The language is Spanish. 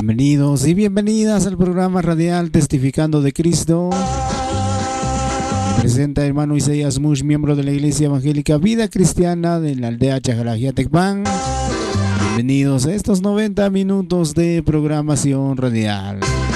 Bienvenidos y bienvenidas al programa radial Testificando de Cristo. Me presenta hermano Isaías Mush, miembro de la Iglesia Evangélica Vida Cristiana de la aldea Chajalajía, Tecpan. Bienvenidos a estos 90 minutos de programación radial.